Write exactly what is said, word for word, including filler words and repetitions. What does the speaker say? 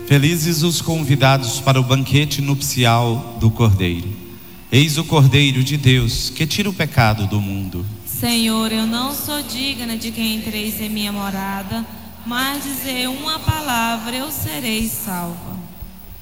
Felizes os convidados para o banquete nupcial do Cordeiro. Eis o Cordeiro de Deus, que tira o pecado do mundo. Senhor, eu não sou digna de que entreis em minha morada, mas dizer uma palavra eu serei salva.